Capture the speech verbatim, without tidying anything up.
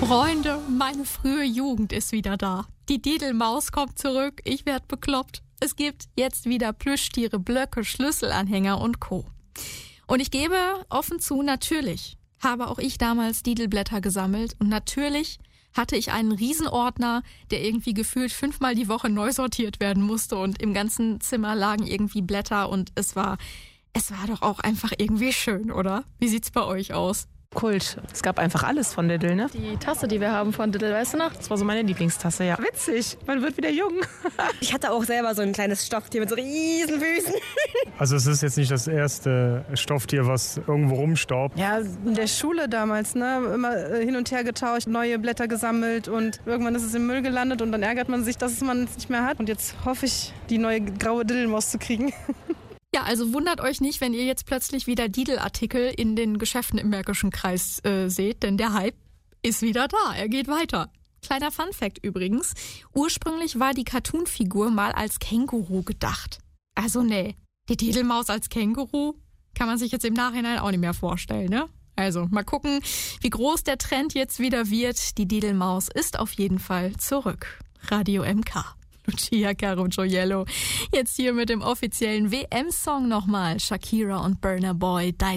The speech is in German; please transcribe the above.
Freunde, meine frühe Jugend ist wieder da. Die Diddlemaus kommt zurück, ich werd bekloppt. Es gibt jetzt wieder Plüschtiere, Blöcke, Schlüsselanhänger und Co. Und ich gebe offen zu, natürlich habe auch ich damals Diddleblätter gesammelt und natürlich hatte ich einen Riesenordner, der irgendwie gefühlt fünfmal die Woche neu sortiert werden musste und im ganzen Zimmer lagen irgendwie Blätter und es war, es war doch auch einfach irgendwie schön, oder? Wie sieht's bei euch aus? Kult. Es gab einfach alles von Diddle, ne? Die Tasse, die wir haben von Diddle, weißt du noch? Das war so meine Lieblingstasse, ja. Witzig, man wird wieder jung. Ich hatte auch selber so ein kleines Stofftier mit so riesen Füßen. Also es ist jetzt nicht das erste Stofftier, was irgendwo rumstaubt. Ja, in der Schule damals, ne? Immer hin und her getauscht, neue Blätter gesammelt und irgendwann ist es im Müll gelandet und dann ärgert man sich, dass man es nicht mehr hat. Und jetzt hoffe ich, die neue graue Diddlemaus zu kriegen. Ja, also wundert euch nicht, wenn ihr jetzt plötzlich wieder Diddle-Artikel in den Geschäften im Märkischen Kreis äh, seht, denn der Hype ist wieder da, er geht weiter. Kleiner Funfact übrigens, ursprünglich war die Cartoon-Figur mal als Känguru gedacht. Also nee, die Diddlemaus als Känguru kann man sich jetzt im Nachhinein auch nicht mehr vorstellen, ne? Also mal gucken, wie groß der Trend jetzt wieder wird. Die Diddlemaus ist auf jeden Fall zurück. Radio M K. Lucia Carucciello. Jetzt hier mit dem offiziellen W M-Song nochmal. Shakira und Burna Boy,